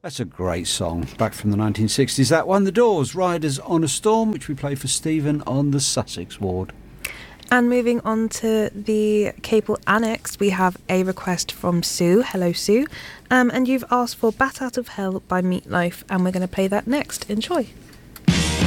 That's a great song, back from the 1960s. That one, The Doors, Riders on a Storm, which we play for Stephen on the Sussex ward. And moving on to the Cable Annex, we have a request from Sue. Hello, Sue. And you've asked for Bat Out of Hell by Meatloaf, and we're going to play that next. Enjoy.